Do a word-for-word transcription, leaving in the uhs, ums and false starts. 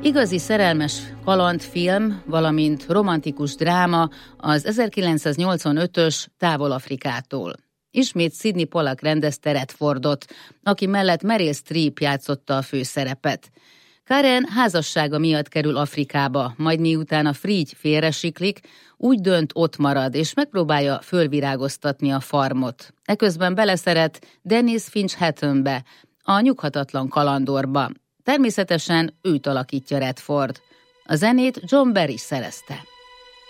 Igazi szerelmes kalandfilm, valamint romantikus dráma az ezerkilencszáznyolcvanötös Távol Afrikától. Ismét Sidney Pollack rendezte Redfordot, aki mellett Meryl Streep játszotta a főszerepet. Karen házassága miatt kerül Afrikába, majd miután a frigy félresiklik, úgy dönt, ott marad, és megpróbálja fölvirágoztatni a farmot. Eközben beleszeret Dennis Finch Hattonbe, a nyughatatlan kalandorba. Természetesen őt alakítja Redford. A zenét John Barry szerezte.